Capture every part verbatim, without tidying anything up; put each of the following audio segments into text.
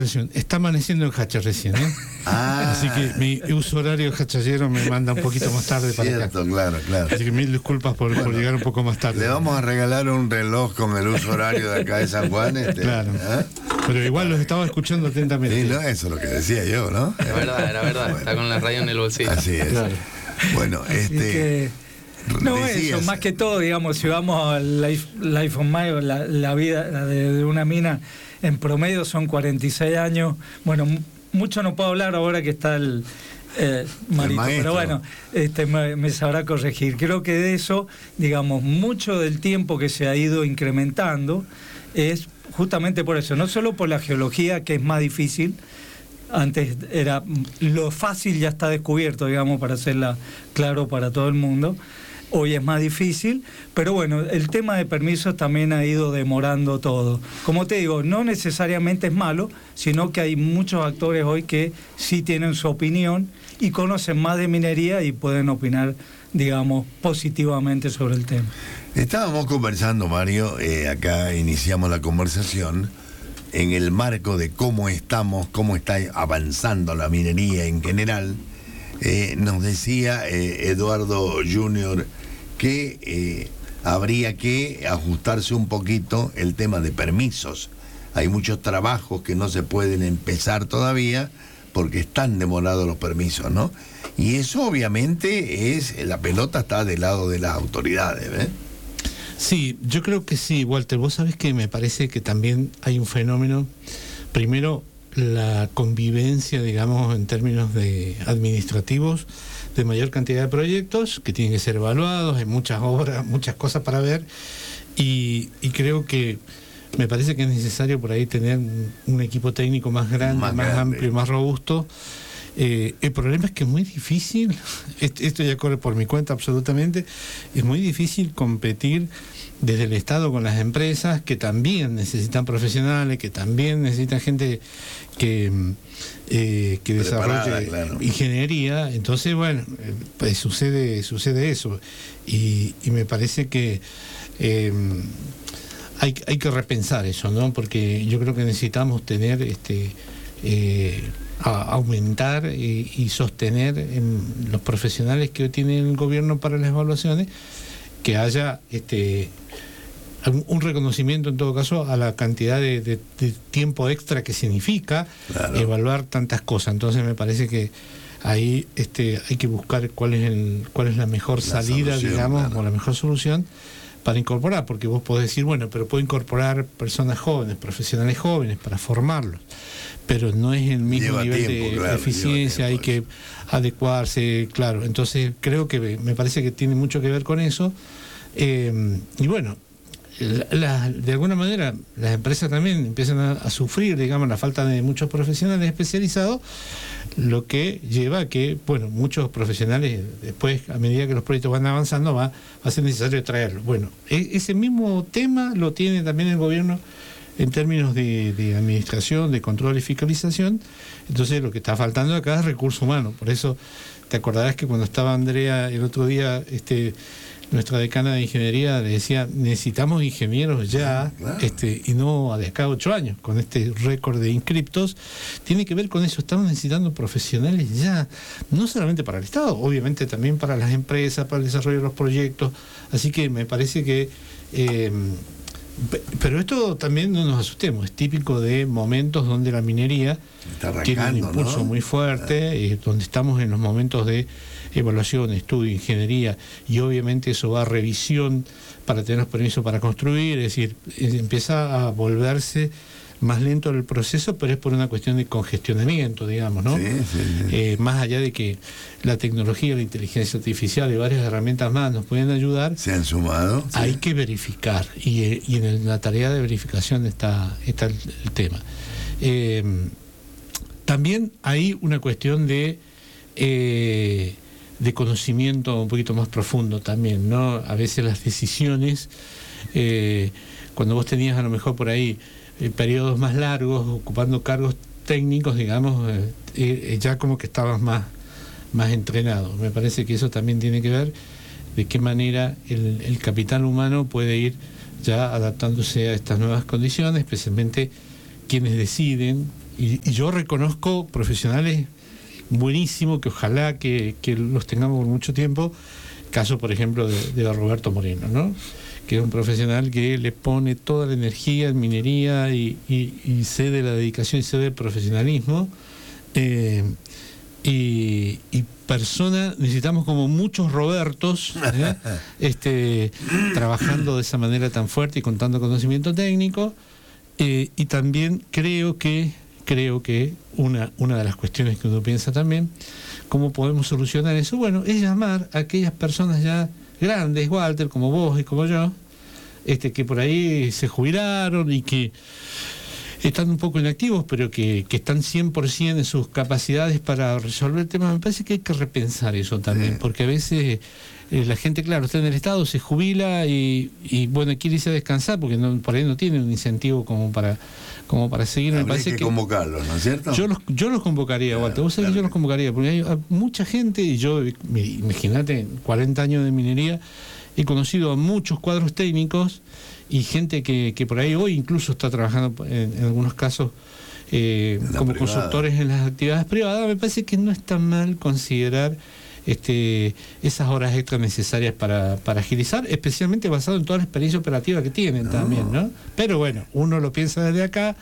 Está amaneciendo en Hacha recién, ¿eh? Ah. Así que mi uso horario hachallero me manda un poquito más tarde para Cierto, acá. claro, claro. Así que mil disculpas por, Bueno, por llegar un poco más tarde. Le vamos a regalar un reloj con el uso horario de acá de San Juan. Este, claro. ¿eh? Pero igual los estaba escuchando atentamente. Sí, no, eso es lo que decía yo, ¿no? Es verdad, era verdad. Bueno, está con la radio en el bolsillo. Así es. Claro. Bueno, Así este. que, no, decías, eso, más que todo, digamos, si vamos al Life, life on Mine, la, la vida de, de una mina, en promedio son cuarenta y seis años. Bueno, m- mucho no puedo hablar ahora que está el eh, Marito, El pero bueno, este, me, me sabrá corregir. Creo que de eso, digamos, mucho del tiempo que se ha ido incrementando es justamente por eso, no solo por la geología, que es más difícil. Antes era lo fácil, ya está descubierto, digamos, para hacerla claro para todo el mundo. Hoy es más difícil, pero bueno, el tema de permisos también ha ido demorando todo. Como te digo, no necesariamente es malo, sino que hay muchos actores hoy que sí tienen su opinión y conocen más de minería y pueden opinar, digamos, positivamente sobre el tema. Estábamos conversando, Mario, eh, acá iniciamos la conversación en el marco de cómo estamos, cómo está avanzando la minería en general. Eh, nos decía eh, Eduardo Junior que eh, habría que ajustarse un poquito el tema de permisos. Hay muchos trabajos que no se pueden empezar todavía porque están demorados los permisos, ¿no? Y eso obviamente es, la pelota está del lado de las autoridades, ¿eh? Sí, yo creo que sí, Walter. Vos sabés que me parece que también hay un fenómeno, primero, la convivencia, digamos, en términos de administrativos, de mayor cantidad de proyectos que tienen que ser evaluados, hay muchas obras, muchas cosas para ver, y, y creo que me parece que es necesario por ahí tener un, un equipo técnico más grande, más, Más más grande. amplio, más robusto. Eh, el problema es que es muy difícil, esto, esto ya corre por mi cuenta absolutamente, es muy difícil competir desde el Estado con las empresas que también necesitan profesionales, que también necesitan gente que, eh, que Preparada, desarrolle claro. ingeniería. Entonces, bueno, eh, pues sucede, sucede eso. Y, y me parece que eh, hay, hay que repensar eso, ¿no? Porque yo creo que necesitamos tener este eh, a aumentar y, y sostener en los profesionales que tiene el gobierno para las evaluaciones, que haya este un, un reconocimiento en todo caso a la cantidad de, de, de tiempo extra que significa Claro. evaluar tantas cosas. Entonces me parece que ahí este hay que buscar cuál es el cuál es la mejor La salida, solución, digamos, claro. o la mejor solución para incorporar, porque vos podés decir, bueno, pero puedo incorporar personas jóvenes, profesionales jóvenes para formarlos, pero no es el mismo Lleva nivel tiempo, de claro, eficiencia, lleva hay tiempo que adecuarse, claro. Entonces creo que me parece que tiene mucho que ver con eso. Eh, y bueno, la, la, de alguna manera las empresas también empiezan a, a sufrir, digamos, la falta de muchos profesionales especializados, lo que lleva a que, bueno, muchos profesionales después, a medida que los proyectos van avanzando, va, va a ser necesario traerlos. Bueno, e, ese mismo tema lo tiene también el gobierno en términos de, de administración, de control y fiscalización. Entonces lo que está faltando acá es recurso humano. Por eso te acordarás que cuando estaba Andrea el otro día, este nuestra decana de ingeniería le decía, necesitamos ingenieros ya, Claro. este y no de acá a ocho años, con este récord de inscriptos. Tiene que ver con eso, estamos necesitando profesionales ya, no solamente para el Estado, obviamente también para las empresas, para el desarrollo de los proyectos. Así que me parece que eh, pero esto también no nos asustemos, es típico de momentos donde la minería Está tiene un arrancando, impulso ¿no? muy fuerte, eh, donde estamos en los momentos de evaluación, estudio, ingeniería, y obviamente eso va a revisión para tener los permisos para construir, es decir, eh, empieza a volverse más lento el proceso, pero es por una cuestión de congestionamiento, digamos, ¿no? Sí, sí, sí. Eh, más allá de que la tecnología, la inteligencia artificial y varias herramientas más nos pueden ayudar, Se han sumado. sí. hay que verificar, y, eh, y en el- la tarea de verificación está, está el, el tema. Eh, también hay una cuestión de eh, de conocimiento un poquito más profundo también, ¿no? A veces las decisiones, eh, cuando vos tenías a lo mejor por ahí eh, periodos más largos, ocupando cargos técnicos, digamos, eh, eh, ya como que estabas más, más entrenado. Me parece que eso también tiene que ver de qué manera el, el capital humano puede ir ya adaptándose a estas nuevas condiciones, especialmente quienes deciden y, y yo reconozco profesionales buenísimos que ojalá que, que los tengamos por mucho tiempo. Caso, por ejemplo, de, de Roberto Moreno, ¿no? Que es un profesional que le pone toda la energía en minería y, y, y cede la dedicación y cede el profesionalismo. Eh, y, y personas, necesitamos como muchos Robertos, ¿eh? este, trabajando de esa manera tan fuerte y con tanto conocimiento técnico. Eh, y también creo que, creo que una, una de las cuestiones que uno piensa también, ¿cómo podemos solucionar eso? Bueno, es llamar a aquellas personas ya grandes, Walter, como vos y como yo, este, que por ahí se jubilaron y que están un poco inactivos, pero que, que están cien por ciento en sus capacidades para resolver el tema. Me parece que hay que repensar eso también, porque a veces eh, la gente, claro, está en el Estado, se jubila y, y bueno, quiere irse a descansar porque no, por ahí no tiene un incentivo como para como para seguir. Habría Me parece que, que convocarlos, ¿no es cierto? Yo los, yo los convocaría, claro, Walter. Vos sabés claro. que yo los convocaría, porque hay mucha gente, y yo, imagínate, cuarenta años de minería, he conocido a muchos cuadros técnicos y gente que, que por ahí hoy incluso está trabajando en, en algunos casos eh, como privada. consultores en las actividades privadas. Me parece que no está mal considerar este, esas horas extras necesarias para, para agilizar, especialmente basado en toda la experiencia operativa que tienen no. también, ¿no? Pero bueno, uno lo piensa desde acá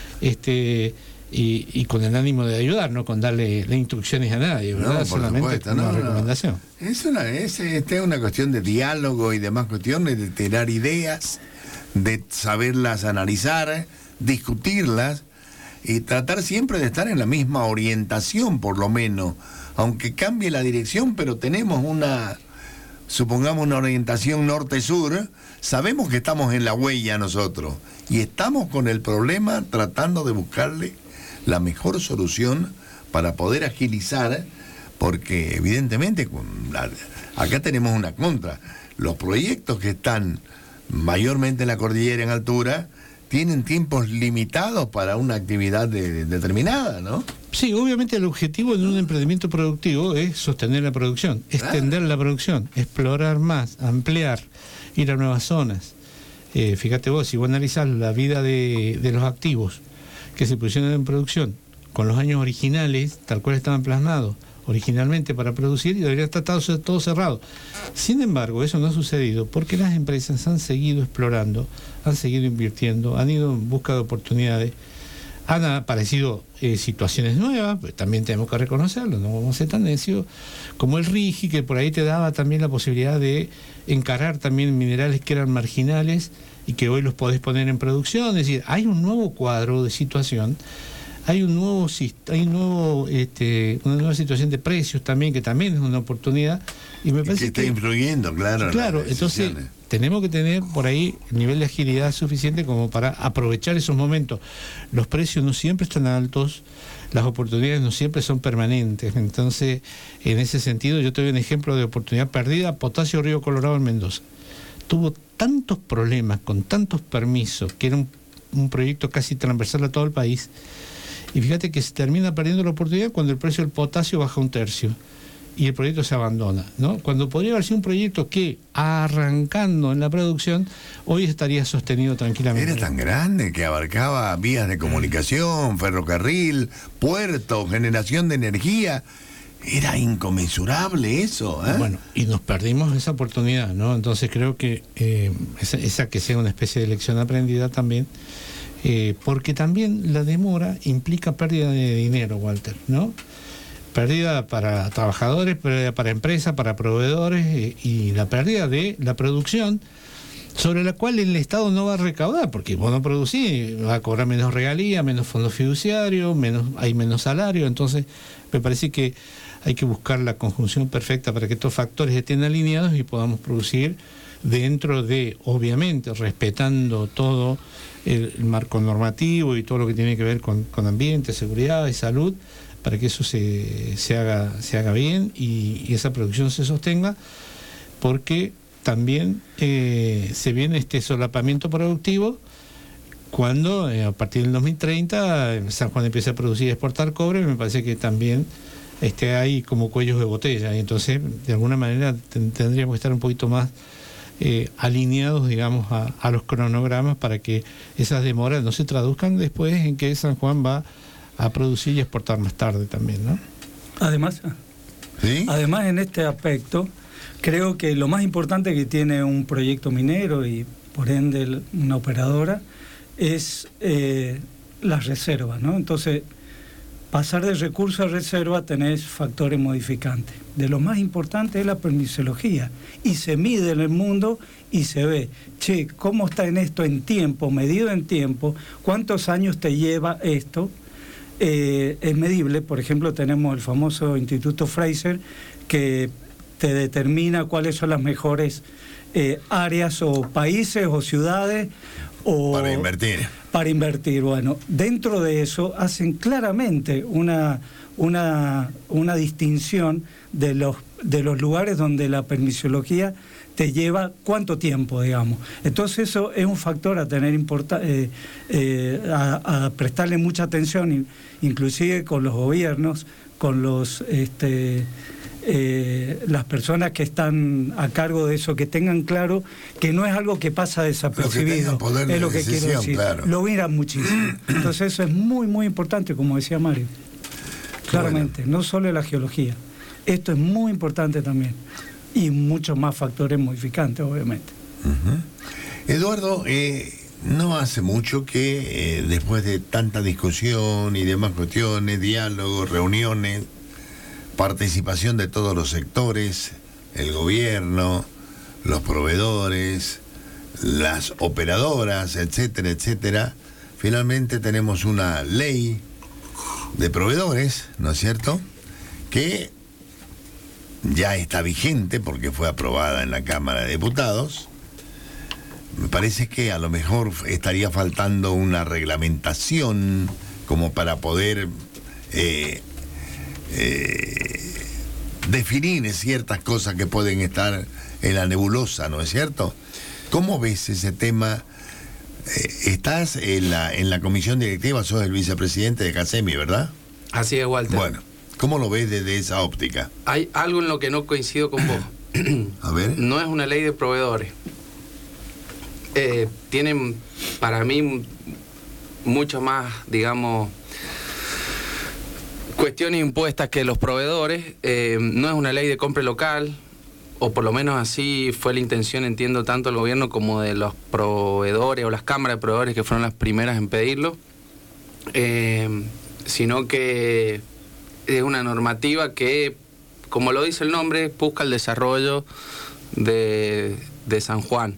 este y, y con el ánimo de ayudar, no con darle las instrucciones a nadie, ¿verdad? No, solamente supuesto, una no, recomendación. No. Es una, es, es una cuestión de diálogo y demás cuestiones, de tener ideas, de saberlas analizar, discutirlas y tratar siempre de estar en la misma orientación, por lo menos, aunque cambie la dirección, pero tenemos una, supongamos una orientación norte-sur, sabemos que estamos en la huella nosotros y estamos con el problema tratando de buscarle la mejor solución para poder agilizar, porque evidentemente acá tenemos una contra. Los proyectos que están mayormente en la cordillera en altura tienen tiempos limitados para una actividad de, de, determinada, ¿no? Sí, obviamente el objetivo de un emprendimiento productivo es sostener la producción, extender claro. la producción, explorar más, ampliar, ir a nuevas zonas. Eh, fíjate vos, si vos analizás la vida de, de los activos que se pusieron en producción con los años originales, tal cual estaban plasmados originalmente para producir, y debería estar todo, todo cerrado. Sin embargo, eso no ha sucedido porque las empresas han seguido explorando, han seguido invirtiendo, han ido en busca de oportunidades, han aparecido eh, situaciones nuevas, pues también tenemos que reconocerlo, no vamos a ser tan necios, como el RIGI, que por ahí te daba también la posibilidad de encarar también minerales que eran marginales y que hoy los podés poner en producción. Es decir, hay un nuevo cuadro de situación, hay un nuevo hay un nuevo este, una nueva situación de precios también, que también es una oportunidad, y me parece que está que, influyendo, claro. Claro, entonces tenemos que tener por ahí el nivel de agilidad suficiente como para aprovechar esos momentos. Los precios no siempre están altos, las oportunidades no siempre son permanentes. Entonces, en ese sentido, yo te doy un ejemplo de oportunidad perdida. Potasio Río Colorado en Mendoza tuvo tantos problemas con tantos permisos, que era un, un proyecto casi transversal a todo el país, y fíjate que se termina perdiendo la oportunidad cuando el precio del potasio baja un tercio y el proyecto se abandona, ¿no? Cuando podría haber sido un proyecto que, arrancando en la producción, hoy estaría sostenido tranquilamente. Era tan grande que abarcaba vías de comunicación, ferrocarril, puerto, generación de energía. Era inconmensurable eso, ¿eh? Bueno, y nos perdimos esa oportunidad, ¿no? Entonces creo que eh, esa, esa que sea una especie de lección aprendida también, eh, porque también la demora implica pérdida de dinero, Walter, ¿no? Pérdida para trabajadores, pérdida para empresas, para proveedores, eh, y la pérdida de la producción, sobre la cual el Estado no va a recaudar, porque vos no producís, va a cobrar menos regalía, menos fondos fiduciarios, menos, hay menos salario. Entonces me parece que hay que buscar la conjunción perfecta para que estos factores estén alineados y podamos producir dentro de, obviamente, respetando todo el, el marco normativo y todo lo que tiene que ver con, con ambiente, seguridad y salud, para que eso se, se haga se haga bien y, y esa producción se sostenga, porque también eh, se viene este solapamiento productivo cuando eh, a partir del dos mil treinta San Juan empieza a producir y exportar cobre. Me parece que también este, hay como cuellos de botella, y entonces de alguna manera ten, tendríamos que estar un poquito más eh, alineados, digamos, a, a los cronogramas, para que esas demoras no se traduzcan después en que San Juan va a producir y exportar más tarde también, ¿no? Además, ¿Sí? además en este aspecto, creo que lo más importante que tiene un proyecto minero y por ende una operadora es eh, las reservas, ¿no? Entonces, pasar de recurso a reserva tenés factores modificantes. De lo más importante es la permisología. Y se mide en el mundo y se ve, che, ¿cómo está en esto en tiempo, medido en tiempo? ¿Cuántos años te lleva esto? Eh, es medible. Por ejemplo, tenemos el famoso Instituto Fraser que te determina cuáles son las mejores eh, áreas o países o ciudades o Para invertir. Para invertir. Bueno, dentro de eso hacen claramente una, una, una distinción de los, de los lugares donde la permisología te lleva cuánto tiempo, digamos. Entonces eso es un factor a tener importa, eh, eh, a, a prestarle mucha atención, inclusive con los gobiernos, con los este, eh, las personas que están a cargo de eso, que tengan claro que no es algo que pasa desapercibido, poder de es lo que decisión, quiero decir. claro. Lo miran muchísimo. Entonces eso es muy, muy importante, como decía Mario. Claramente, bueno. No solo la geología. Esto es muy importante también. Y muchos más factores modificantes, obviamente. Uh-huh. Eduardo, eh, no hace mucho que eh, después de tanta discusión y demás cuestiones, diálogos, reuniones, participación de todos los sectores, el gobierno, los proveedores, las operadoras, etcétera, etcétera, finalmente tenemos una ley de proveedores, ¿no es cierto?, que ya está vigente porque fue aprobada en la Cámara de Diputados. Me parece que a lo mejor estaría faltando una reglamentación como para poder eh, eh, definir ciertas cosas que pueden estar en la nebulosa, ¿no es cierto? ¿Cómo ves ese tema? Eh, estás en la, en la comisión directiva, sos el vicepresidente de CACEMI, ¿verdad? Así es, Walter. Bueno, ¿cómo lo ves desde esa óptica? Hay algo en lo que no coincido con vos. A ver. No es una ley de proveedores. Eh, tienen, para mí, mucho más, digamos, cuestiones impuestas que los proveedores. Eh, no es una ley de compra local, o por lo menos así fue la intención, entiendo, tanto del gobierno como de los proveedores o las cámaras de proveedores que fueron las primeras en pedirlo, eh, sino que es una normativa que, como lo dice el nombre, busca el desarrollo de, de San Juan.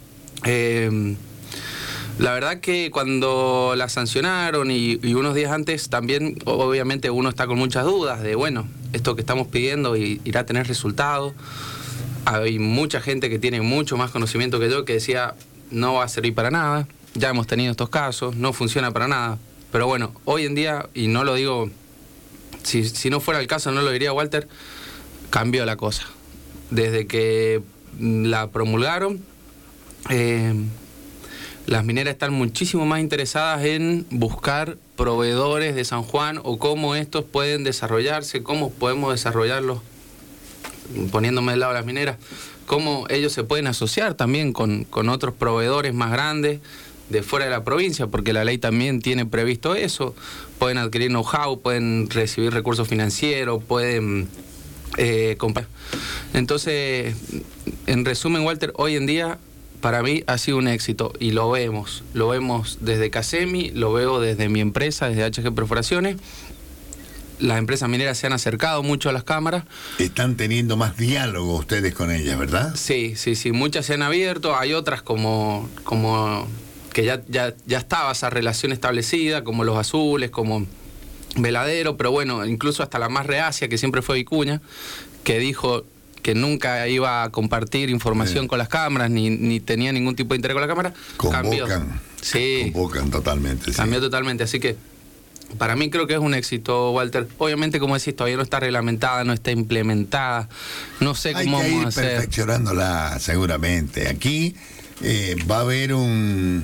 Eh, la verdad que cuando la sancionaron y, y unos días antes también, obviamente uno está con muchas dudas de, bueno, esto que estamos pidiendo irá a tener resultados. Hay mucha gente que tiene mucho más conocimiento que yo que decía, no va a servir para nada, ya hemos tenido estos casos, no funciona para nada. Pero bueno, hoy en día, y no lo digo, si, si no fuera el caso, no lo diría Walter, cambió la cosa. Desde que la promulgaron, eh, las mineras están muchísimo más interesadas en buscar proveedores de San Juan o cómo estos pueden desarrollarse, cómo podemos desarrollarlos, poniéndome del lado de las mineras, cómo ellos se pueden asociar también con, con otros proveedores más grandes de fuera de la provincia, porque la ley también tiene previsto eso. Pueden adquirir know-how, pueden recibir recursos financieros, pueden eh, comprar. Entonces, en resumen, Walter, hoy en día para mí ha sido un éxito y lo vemos. Lo vemos desde CACEMI, lo veo desde mi empresa, desde H G Perforaciones. Las empresas mineras se han acercado mucho a las cámaras. Están teniendo más diálogo ustedes con ellas, ¿verdad? Sí, sí, sí. Muchas se han abierto. Hay otras como, como que ya, ya, ya estaba esa relación establecida, como Los Azules, como Veladero, pero bueno, incluso hasta la más reacia, que siempre fue Vicuña, que dijo que nunca iba a compartir información sí. con las cámaras, ni, ni tenía ningún tipo de interés con la cámara. Convocan. Cambió. Sí. Convocan totalmente. Cambió sí. totalmente, así que para mí creo que es un éxito, Walter. Obviamente, como decís, todavía no está reglamentada, no está implementada. No sé cómo Hay que vamos ir a hacer. Perfeccionándola, seguramente. Aquí eh, va a haber un...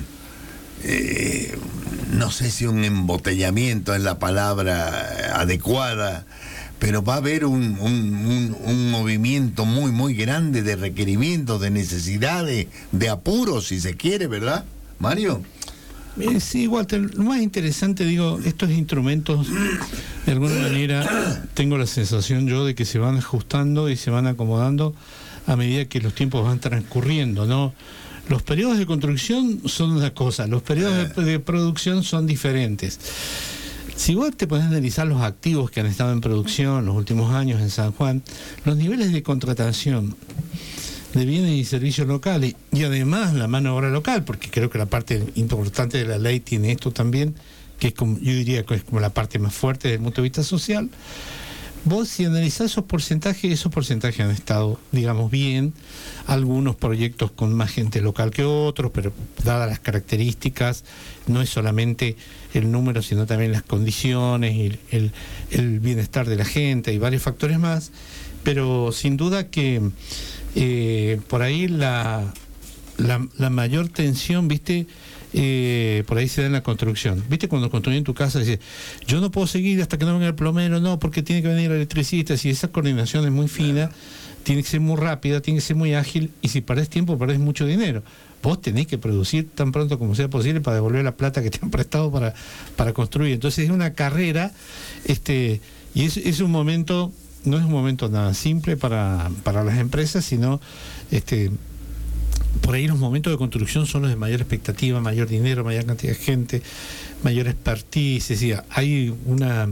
Eh, no sé si un embotellamiento es la palabra adecuada, pero va a haber un, un, un, un movimiento muy, muy grande de requerimientos, de necesidades, de apuros, si se quiere, ¿verdad, Mario? Eh, sí, Walter, lo más interesante, digo, estos instrumentos, de alguna manera, tengo la sensación yo de que se van ajustando y se van acomodando a medida que los tiempos van transcurriendo, ¿no? Los periodos de construcción son una cosa, los periodos de, de producción son diferentes. Si vos te podés analizar los activos que han estado en producción los últimos años en San Juan, los niveles de contratación de bienes y servicios locales y además la mano de obra local, porque creo que la parte importante de la ley tiene esto también, que es como, yo diría que es como la parte más fuerte desde el punto de vista social. Vos, si analizás esos porcentajes, esos porcentajes han estado, digamos, bien, algunos proyectos con más gente local que otros, pero dadas las características, no es solamente el número, sino también las condiciones y el, el bienestar de la gente y varios factores más, pero sin duda que eh, por ahí la, la, la mayor tensión, ¿viste?, Eh, por ahí se da en la construcción. ¿Viste cuando construyen tu casa? Dice, yo no puedo seguir hasta que no venga el plomero, no, porque tiene que venir el electricista. Si esa coordinación es muy fina, tiene que ser muy rápida, tiene que ser muy ágil, y si perdés tiempo, perdés mucho dinero. Vos tenés que producir tan pronto como sea posible para devolver la plata que te han prestado para, para construir. Entonces es una carrera, este, y es, es un momento, no es un momento nada simple para, para las empresas, sino este por ahí los momentos de construcción son los de mayor expectativa, mayor dinero, mayor cantidad de gente, mayor expertise. Es decir, hay una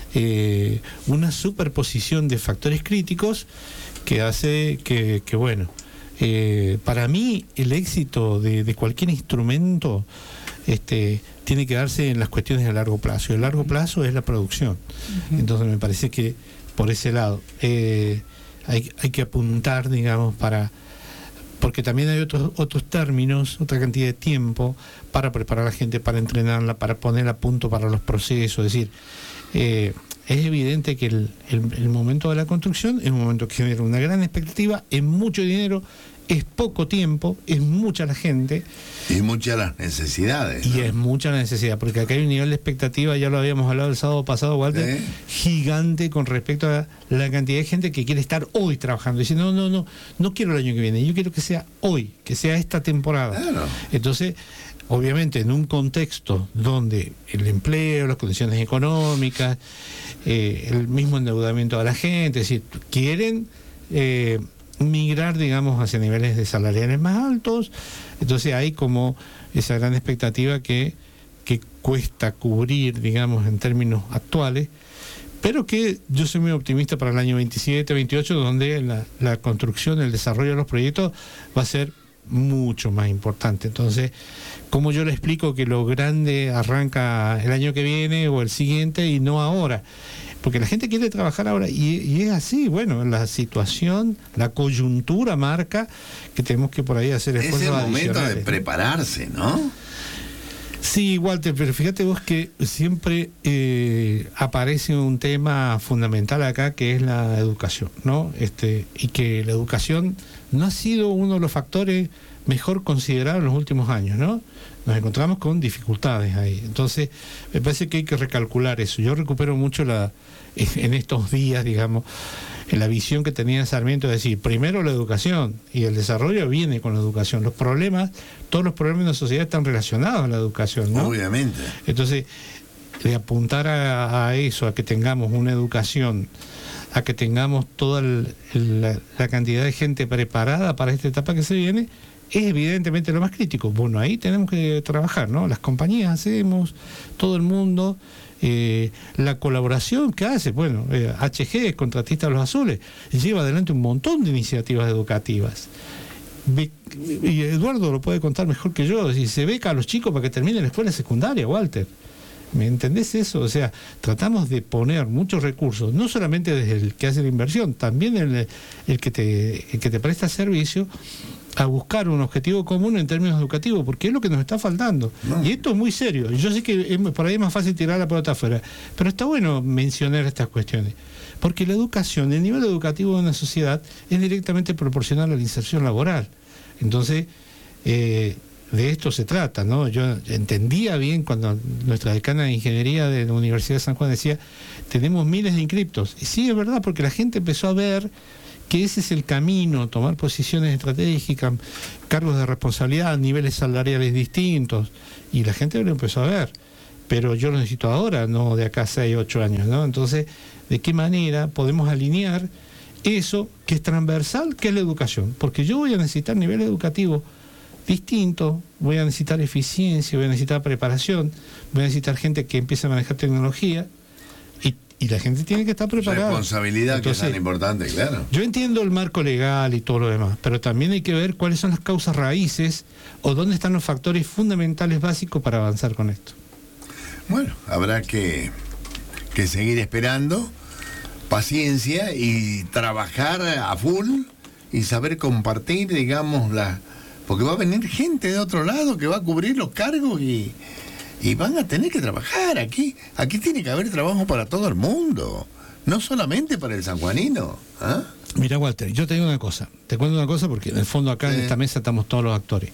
eh, una superposición de factores críticos que hace que, que bueno, eh, para mí el éxito de, de cualquier instrumento este, tiene que darse en las cuestiones de largo plazo. Y el largo plazo es la producción. Uh-huh. Entonces me parece que por ese lado eh, hay, hay que apuntar, digamos, para... porque también hay otros otros términos, otra cantidad de tiempo para preparar a la gente, para entrenarla, para poner a punto para los procesos. Es decir, eh, es evidente que el, el, el momento de la construcción es un momento que genera una gran expectativa, es mucho dinero, es poco tiempo, es mucha la gente. Y muchas las necesidades, ¿no? Y es mucha la necesidad, porque acá hay un nivel de expectativa, ya lo habíamos hablado el sábado pasado, Walter, ¿Eh? gigante con respecto a la cantidad de gente que quiere estar hoy trabajando. Dice, no, no, no, no quiero el año que viene, yo quiero que sea hoy, que sea esta temporada. Claro. Entonces, obviamente, en un contexto donde el empleo, las condiciones económicas, eh, el mismo endeudamiento de la gente, es decir, quieren... Eh, migrar, digamos, hacia niveles de salariales más altos. Entonces hay como esa gran expectativa que, que cuesta cubrir, digamos, en términos actuales, pero que yo soy muy optimista para el año veintisiete, veintiocho, donde la, la construcción, el desarrollo de los proyectos va a ser mucho más importante. Entonces, ¿cómo yo le explico que lo grande arranca el año que viene o el siguiente y no ahora? Porque la gente quiere trabajar ahora y, y es así. Bueno, la situación, la coyuntura marca que tenemos que por ahí hacer esfuerzos adicionales. Es el momento de prepararse, ¿no? Sí, Walter, pero fíjate vos que siempre eh, aparece un tema fundamental acá, que es la educación, ¿no? Este, y que la educación no ha sido uno de los factores mejor considerados en los últimos años, ¿no? Nos encontramos con dificultades ahí. Entonces, me parece que hay que recalcular eso. Yo recupero mucho la en estos días, digamos, en la visión que tenía Sarmiento, de decir, primero la educación, y el desarrollo viene con la educación. Los problemas, todos los problemas de la sociedad están relacionados a la educación, ¿no? Obviamente. Entonces, de apuntar a, a eso, a que tengamos una educación, a que tengamos toda el, el, la, la cantidad de gente preparada para esta etapa que se viene, es evidentemente lo más crítico. Bueno, ahí tenemos que trabajar, ¿no? Las compañías hacemos, todo el mundo, eh, la colaboración que hace, bueno, eh, H G, contratista de los azules, lleva adelante un montón de iniciativas educativas. Be- y Eduardo lo puede contar mejor que yo, si se beca a los chicos para que terminen la escuela secundaria, Walter. ¿Me entendés eso? O sea, tratamos de poner muchos recursos, no solamente desde el que hace la inversión, también el, el, que, te, el que te presta servicio, a buscar un objetivo común en términos educativos, porque es lo que nos está faltando. No. Y esto es muy serio. Yo sé que es, por ahí es más fácil tirar la pelota afuera, pero está bueno mencionar estas cuestiones, porque la educación, el nivel educativo de una sociedad es directamente proporcional a la inserción laboral. Entonces, eh, de esto se trata, ¿no? Yo entendía bien cuando nuestra decana de ingeniería de la Universidad de San Juan decía, tenemos miles de inscriptos. Y sí, es verdad, porque la gente empezó a ver que ese es el camino, tomar posiciones estratégicas, cargos de responsabilidad, niveles salariales distintos, y la gente lo empezó a ver. Pero yo lo necesito ahora, no de acá a seis, ocho años, ¿no? Entonces, ¿de qué manera podemos alinear eso que es transversal, que es la educación? Porque yo voy a necesitar nivel educativo distinto, voy a necesitar eficiencia, voy a necesitar preparación, voy a necesitar gente que empiece a manejar tecnología, y, y la gente tiene que estar preparada. Responsabilidad. Entonces, que es tan importante, claro. Yo entiendo el marco legal y todo lo demás, pero también hay que ver cuáles son las causas raíces o dónde están los factores fundamentales básicos para avanzar con esto. Bueno, habrá que, que seguir esperando, paciencia y trabajar a full y saber compartir, digamos, la, porque va a venir gente de otro lado que va a cubrir los cargos y, y van a tener que trabajar aquí. Aquí tiene que haber trabajo para todo el mundo, no solamente para el sanjuanino. ¿Ah? Mira, Walter, yo te digo una cosa, te cuento una cosa porque en el fondo acá sí. En esta mesa estamos todos los actores.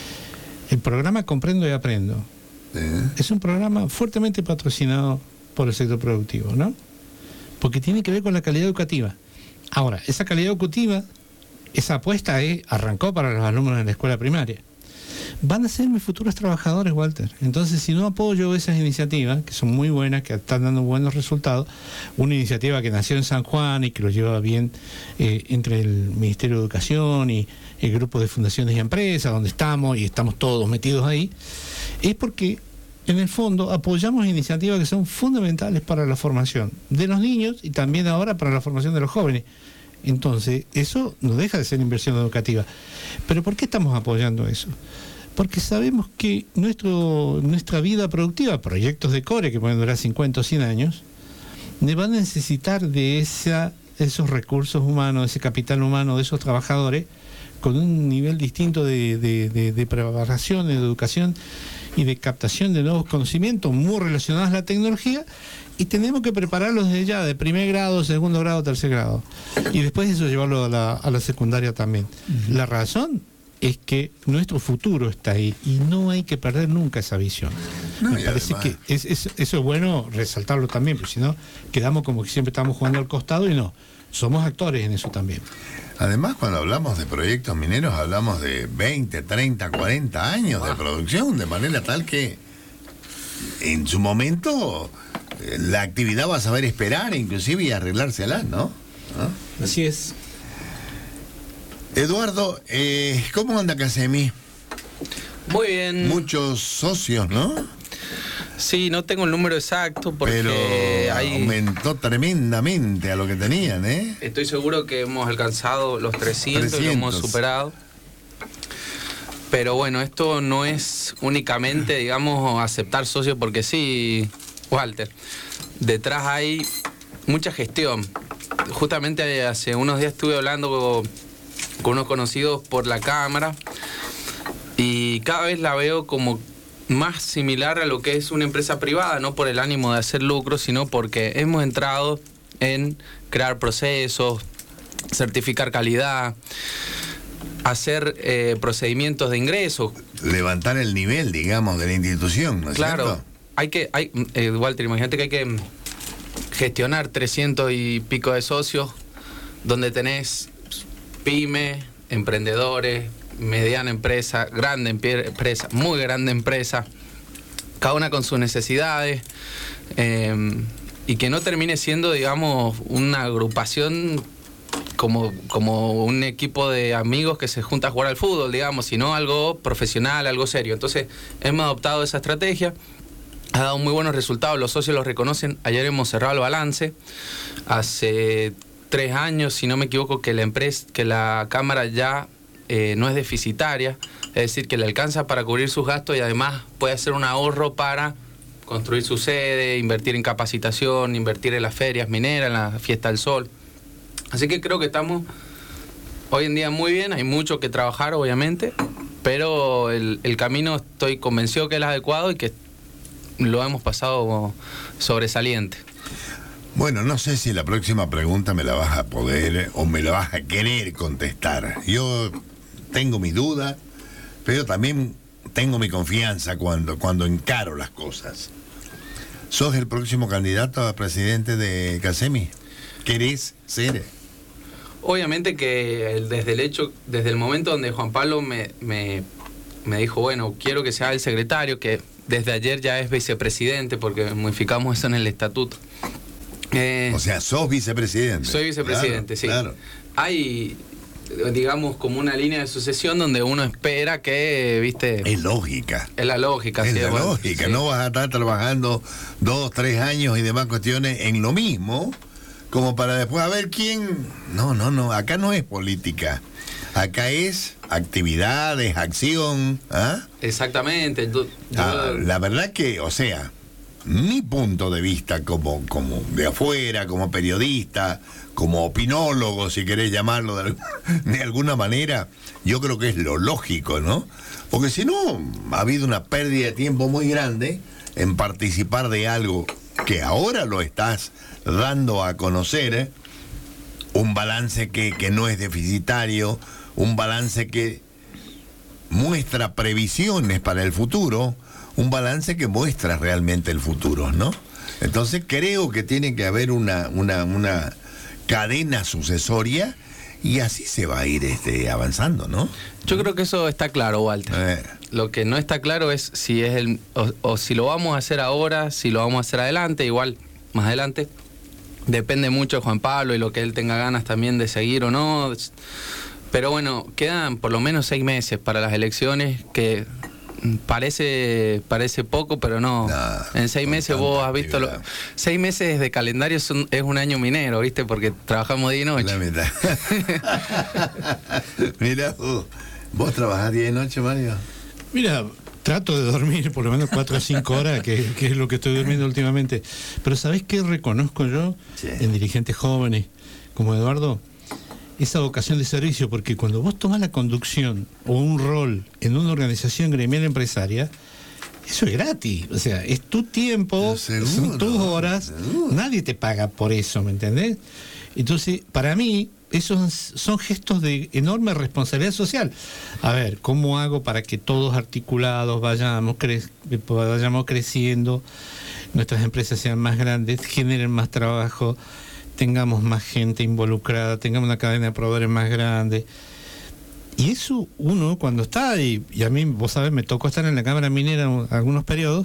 El programa Comprendo y Aprendo sí. Es un programa fuertemente patrocinado por el sector productivo, ¿no? Porque tiene que ver con la calidad educativa. Ahora, esa calidad educativa, esa apuesta eh, arrancó para los alumnos de la escuela primaria. Van a ser mis futuros trabajadores, Walter. Entonces, si no apoyo esas iniciativas, que son muy buenas, que están dando buenos resultados, una iniciativa que nació en San Juan y que lo lleva bien eh, entre el Ministerio de Educación y el grupo de fundaciones y empresas, donde estamos y estamos todos metidos ahí, es porque en el fondo apoyamos iniciativas que son fundamentales para la formación de los niños y también ahora para la formación de los jóvenes. Entonces, eso no deja de ser inversión educativa. ¿Pero por qué estamos apoyando eso? Porque sabemos que nuestro, nuestra vida productiva, proyectos de core que pueden durar cincuenta o cien años, van a necesitar de esa, esos recursos humanos, ese capital humano, de esos trabajadores, con un nivel distinto de, de, de, de preparación, de educación y de captación de nuevos conocimientos muy relacionados a la tecnología, y tenemos que prepararlos desde ya, de primer grado, segundo grado, tercer grado, y después eso llevarlo a la, a la secundaria también. Uh-huh. La razón es que nuestro futuro está ahí y no hay que perder nunca esa visión. No, me parece además... que es, es, eso es bueno resaltarlo también, porque si no quedamos como que siempre estamos jugando al costado y no, somos actores en eso también. Además, cuando hablamos de proyectos mineros, hablamos de veinte, treinta, cuarenta años de producción, de manera tal que en su momento la actividad va a saber esperar, inclusive y arreglárselas, ¿no? ¿Ah? Así es. Eduardo, eh, ¿cómo anda Casemi? Muy bien. Muchos socios, ¿no? Sí, no tengo el número exacto porque pero hay... aumentó tremendamente a lo que tenían, ¿eh? Estoy seguro que hemos alcanzado los trescientos, trescientos. Y lo hemos superado. Pero bueno, esto no es únicamente, digamos, aceptar socios porque sí, Walter. Detrás hay mucha gestión. Justamente hace unos días estuve hablando con unos conocidos por la Cámara y cada vez la veo como más similar a lo que es una empresa privada, no por el ánimo de hacer lucro, sino porque hemos entrado en crear procesos, certificar calidad, hacer eh, procedimientos de ingreso. Levantar el nivel, digamos, de la institución, ¿no es claro, cierto? Hay que, hay, eh, Walter, imagínate que hay que gestionar trescientos y pico de socios, donde tenés pyme, emprendedores, mediana empresa, grande empresa, muy grande empresa, cada una con sus necesidades, eh, y que no termine siendo, digamos, una agrupación como, como un equipo de amigos que se junta a jugar al fútbol, digamos, sino algo profesional, algo serio. Entonces, hemos adoptado esa estrategia, ha dado muy buenos resultados, los socios los reconocen. Ayer hemos cerrado el balance, hace tres años, si no me equivoco, que la empresa, que la Cámara ya Eh, no es deficitaria, es decir, que le alcanza para cubrir sus gastos y además puede hacer un ahorro para construir su sede, invertir en capacitación, invertir en las ferias mineras, en la Fiesta del Sol. Así que creo que estamos hoy en día muy bien, hay mucho que trabajar obviamente, pero el, el camino estoy convencido que es el adecuado y que lo hemos pasado sobresaliente. Bueno, no sé si la próxima pregunta me la vas a poder o me la vas a querer contestar. Yo tengo mi duda, pero también tengo mi confianza cuando, cuando encaro las cosas. ¿Sos el próximo candidato a presidente de Casemi? ¿Querés ser? Obviamente que el- desde el hecho, desde el momento donde Juan Pablo me, me, me dijo, bueno, quiero que sea el secretario, que desde ayer ya es vicepresidente, porque modificamos eso en el estatuto. Eh, O sea, sos vicepresidente. soy vicepresidente, sí. Claro. Hay, digamos, como una línea de sucesión donde uno espera que, viste, Es lógica. es la lógica. Es sí, la bueno, lógica. sí. No vas a estar trabajando dos, tres años y demás cuestiones en lo mismo, como para después a ver quién. No, no, no. Acá no es política. Acá es actividades, acción. ¿Ah? Exactamente. Yo- Ah, yo- la verdad que, o sea, mi punto de vista como, como de afuera, como periodista, como opinólogo, si querés llamarlo de, alg- de alguna manera, yo creo que es lo lógico, ¿no? Porque si no, ha habido una pérdida de tiempo muy grande en participar de algo que ahora lo estás dando a conocer, ¿eh? Un balance que, que no es deficitario, un balance que muestra previsiones para el futuro, un balance que muestra realmente el futuro, ¿no? Entonces creo que tiene que haber una, una, una cadena sucesoria y así se va a ir este, avanzando, ¿no? yo creo que eso está claro, Walter. Eh, Lo que no está claro es si es el o, o si lo vamos a hacer ahora, si lo vamos a hacer adelante, igual más adelante. Depende mucho de Juan Pablo y lo que él tenga ganas también de seguir o no. Pero bueno, quedan por lo menos seis meses para las elecciones, que parece parece poco, pero no. Nah, en seis con meses vos tanta has visto... Lo, actividad. seis meses de calendario son, es un año minero, ¿viste? Porque trabajamos día y noche. la mitad. Mira, vos, ¿vos trabajás día y noche, Mario? Mira, trato de dormir por lo menos cuatro o cinco horas, que, que es lo que estoy durmiendo últimamente. Pero ¿sabés qué reconozco yo Sí. en dirigentes jóvenes como Eduardo? Esa vocación de servicio, porque cuando vos tomás la conducción o un rol en una organización gremial empresaria, eso es gratis, o sea, es tu tiempo, Pero seguro, son tus horas, seguro. nadie te paga por eso, ¿me entendés? Entonces, para mí, esos son gestos de enorme responsabilidad social. A ver, ¿cómo hago para que todos articulados vayamos, cre vayamos creciendo, nuestras empresas sean más grandes, generen más trabajo, tengamos más gente involucrada, tengamos una cadena de proveedores más grande? Y eso uno cuando está, y, y a mí, vos sabés, me tocó estar en la Cámara Minera un- algunos periodos,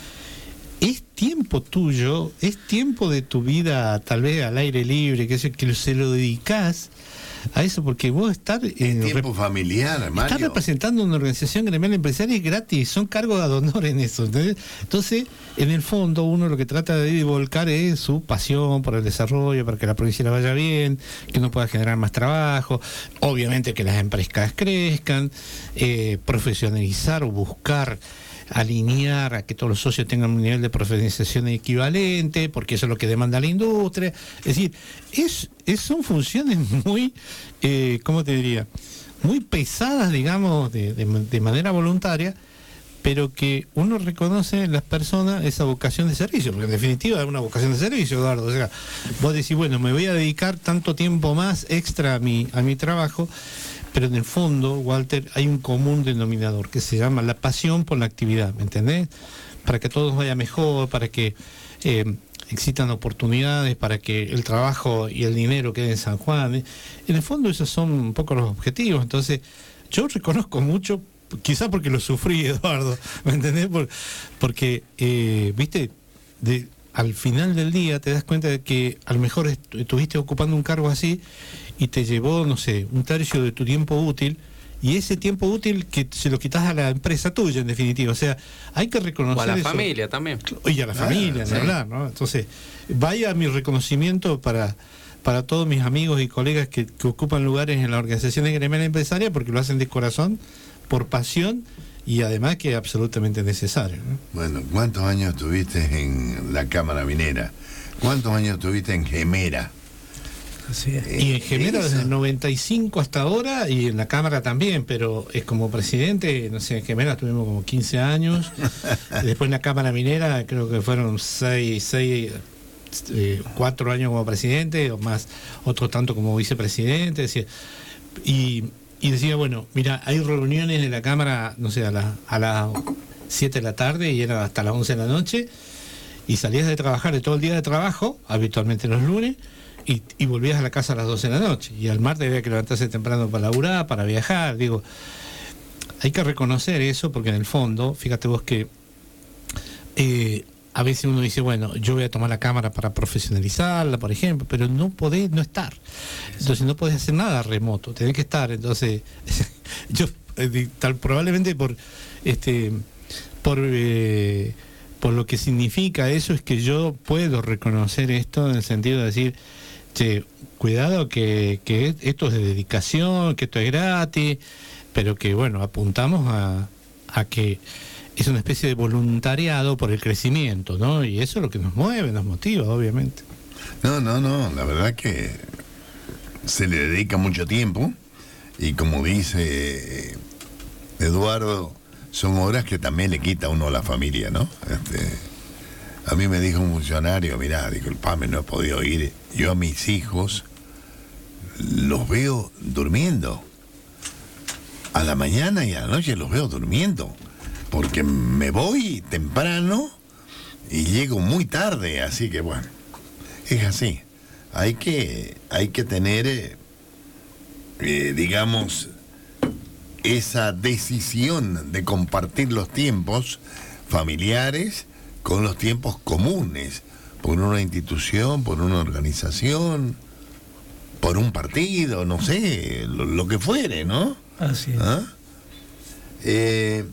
es tiempo tuyo, es tiempo de tu vida, tal vez al aire libre, que, que se lo dedicás a eso, porque vos estar en Tiempo familiar, Estás Mario. representando una organización gremial empresaria, es gratis, son cargos ad honor en eso, ¿entendés? Entonces, en el fondo, uno lo que trata de volcar es su pasión por el desarrollo, para que la provincia la vaya bien, que uno pueda generar más trabajo, obviamente que las empresas crezcan, eh, profesionalizar o buscar alinear a que todos los socios tengan un nivel de profesionalización equivalente, porque eso es lo que demanda la industria. Es decir, es, es- son funciones muy, eh, ¿cómo te diría? Muy pesadas, digamos, de, de- de manera voluntaria, pero que uno reconoce en las personas esa vocación de servicio, porque en definitiva es una vocación de servicio, Eduardo. O sea, vos decís, bueno, me voy a dedicar tanto tiempo más extra a mi, a mi trabajo, pero en el fondo, Walter, hay un común denominador que se llama la pasión por la actividad, ¿me entendés? Para que todo vaya mejor, para que eh, existan oportunidades, para que el trabajo y el dinero queden en San Juan. ¿eh? En el fondo esos son un poco los objetivos. Entonces, yo reconozco mucho, quizás porque lo sufrí, Eduardo, ¿me entendés? Por, porque, eh, viste, de, al final del día te das cuenta de que a lo mejor est- estuviste ocupando un cargo así y te llevó, no sé, un tercio de tu tiempo útil, y ese tiempo útil que se lo quitas a la empresa tuya, en definitiva. O sea, hay que reconocer O a la eso. familia también. Y a la familia, ni sí. hablar, ¿no? Entonces, vaya mi reconocimiento para, para todos mis amigos y colegas que, que ocupan lugares en las organizaciones gremiales empresarias, porque lo hacen de corazón, por pasión, y además que es absolutamente necesario, ¿no? Bueno, ¿cuántos años estuviste en la Cámara Minera? ¿Cuántos años estuviste en Gemera? Así es. Y en Gemera Eso. desde el noventa y cinco hasta ahora, y en la Cámara también, pero es como presidente, no sé, en Gemera tuvimos como quince años, después en la Cámara Minera creo que fueron seis, seis, eh, cuatro años como presidente, o más, otro tanto como vicepresidente, decía, y, y decía, bueno, mira, hay reuniones en la Cámara, no sé, a las a las siete de la tarde y era hasta las once de la noche, y salías de trabajar de todo el día de trabajo, habitualmente los lunes, y, y volvías a la casa a las doce de la noche, y al martes había que levantarse temprano para laburar, para viajar. Digo, hay que reconocer eso, porque en el fondo, fíjate vos que eh, a veces uno dice, bueno, yo voy a tomar la cámara para profesionalizarla, por ejemplo, pero no podés no estar. Entonces no podés hacer nada remoto, tenés que estar. Entonces, yo eh, tal probablemente por este por eh, por lo que significa eso es que yo puedo reconocer esto en el sentido de decir, che, cuidado que, que esto es de dedicación, que esto es gratis, pero que bueno, apuntamos a, a que es una especie de voluntariado por el crecimiento, ¿no? Y eso es lo que nos mueve, nos motiva, obviamente. No, no, no, la verdad que se le dedica mucho tiempo y como dice Eduardo, son horas que también le quita uno a la familia, ¿no? Este, a mí me dijo un funcionario, mirá, disculpame, no he podido ir, yo a mis hijos los veo durmiendo. A la mañana y a la noche los veo durmiendo. Porque me voy temprano y llego muy tarde, así que bueno, es así. Hay que, hay que tener, eh, eh, digamos, esa decisión de compartir los tiempos familiares con los tiempos comunes, por una institución, por una organización, por un partido, no sé, lo, lo que fuere, ¿no? Así es. ¿Ah? Eh,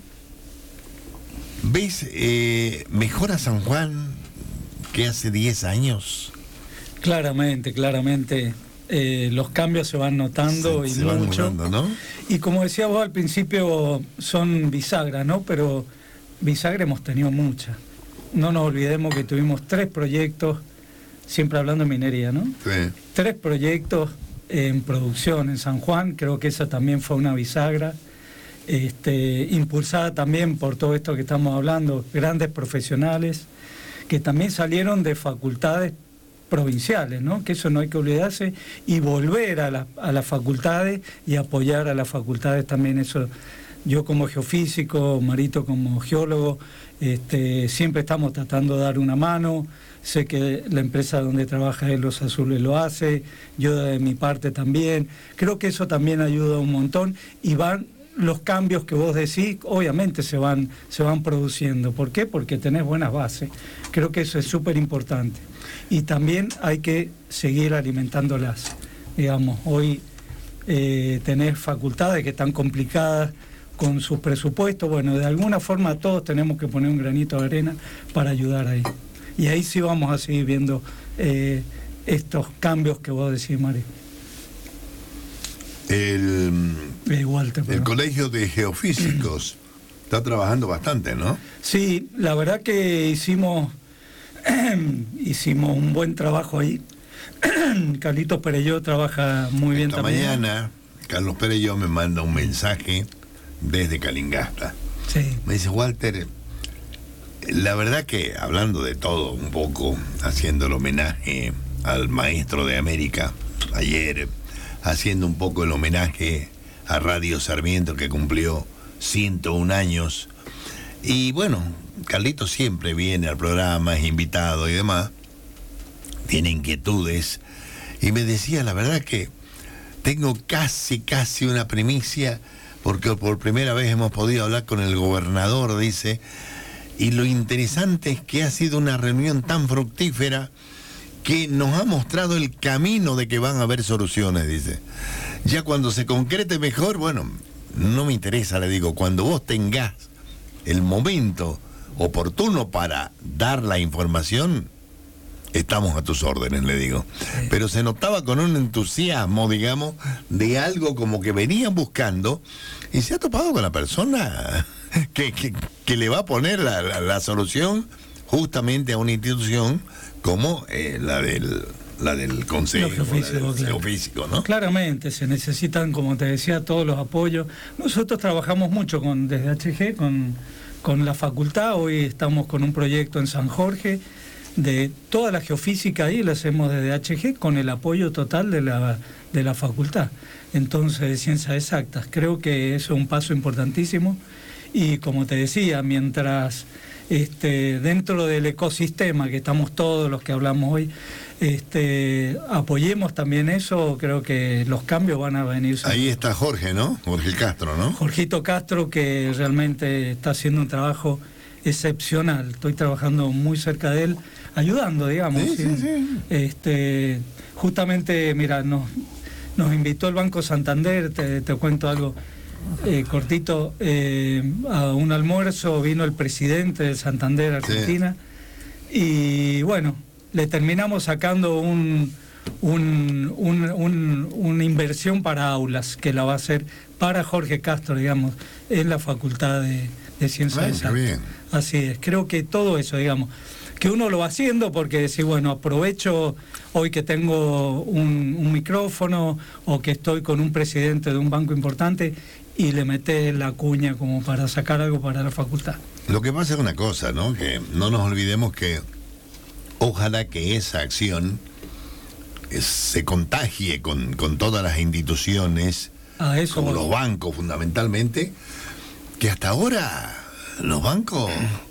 ¿Ves eh, mejor a San Juan que hace diez años? Claramente, claramente. Eh, los cambios se van notando se, y se van mucho. mudando, ¿no? Y como decía vos al principio, son bisagras, ¿no? Pero bisagra hemos tenido muchas. No nos olvidemos que tuvimos tres proyectos, siempre hablando de minería, ¿no? Sí. Tres proyectos en producción en San Juan, creo que esa también fue una bisagra. Este, impulsada también por todo esto que estamos hablando, grandes profesionales que también salieron de facultades provinciales, ¿no? Que eso no hay que olvidarse, y volver a, la, a las facultades y apoyar a las facultades también. Eso, yo como geofísico, Marito como geólogo, este, siempre estamos tratando de dar una mano. Sé que la empresa donde trabaja él, Los Azules, lo hace, yo de mi parte también. Creo que eso también ayuda un montón, y van los cambios que vos decís, obviamente se van, se van produciendo. ¿Por qué? Porque tenés buenas bases. Creo que eso es súper importante. Y también hay que seguir alimentándolas. Digamos, hoy eh, tenés facultades que están complicadas con sus presupuestos. Bueno, de alguna forma todos tenemos que poner un granito de arena para ayudar ahí. Y ahí sí vamos a seguir viendo eh, estos cambios que vos decís, Mario. El, eh, Walter, el Colegio de Geofísicos está trabajando bastante, ¿no? Sí, la verdad que hicimos hicimos un buen trabajo ahí. Carlitos Perelló trabaja muy bien Esta también. mañana Carlos Perelló me manda un mensaje desde Calingasta. Sí. Me dice, Walter, la verdad que hablando de todo un poco, haciendo el homenaje al maestro de América ayer, haciendo un poco el homenaje a Radio Sarmiento, que cumplió ciento un años. Y bueno, Carlitos siempre viene al programa, es invitado y demás, tiene inquietudes. Y me decía, la verdad que tengo casi, casi una primicia, porque por primera vez hemos podido hablar con el gobernador, dice, y lo interesante es que ha sido una reunión tan fructífera que nos ha mostrado el camino de que van a haber soluciones, dice. Ya cuando se concrete mejor, bueno, no me interesa, le digo, cuando vos tengas el momento oportuno para dar la información, estamos a tus órdenes, le digo. Sí. Pero se notaba con un entusiasmo, digamos, de algo como que venían buscando, y se ha topado con la persona que, que, que le va a poner la, la, la solución justamente a una institución como eh, la del la del Consejo geofísico, claro. Geofísico, ¿no? Claramente, se necesitan, como te decía, todos los apoyos. Nosotros trabajamos mucho con desde H G, con, con la facultad. Hoy estamos con un proyecto en San Jorge de toda la geofísica, ahí la hacemos desde H G con el apoyo total de la, de la facultad. Entonces, de ciencias exactas. Creo que eso es un paso importantísimo. Y como te decía, mientras... Este, dentro del ecosistema que estamos todos los que hablamos hoy, este, apoyemos también eso, creo que los cambios van a venir. Ahí está Jorge, ¿no? Jorge Castro, ¿no? Jorgito Castro, que realmente está haciendo un trabajo excepcional. Estoy trabajando muy cerca de él, ayudando, digamos. Sí, sí, sí. Este, justamente, mira, nos, nos invitó el Banco Santander, te, te cuento algo eh, cortito, eh, a un almuerzo, vino el presidente de Santander, Argentina, sí. Y bueno, le terminamos sacando un, un, un, un, una inversión para aulas, que la va a hacer para Jorge Castro, digamos, en la Facultad de, de Ciencias Bueno, Exactas. bien. Así es, creo que todo eso, digamos, que uno lo va haciendo porque decir, bueno, aprovecho hoy que tengo un, un micrófono o que estoy con un presidente de un banco importante y le metes la cuña como para sacar algo para la facultad. Lo que pasa es una cosa, ¿no? Que no nos olvidemos que ojalá que esa acción eh, se contagie con, con todas las instituciones, A eso como voy. los bancos fundamentalmente, que hasta ahora los bancos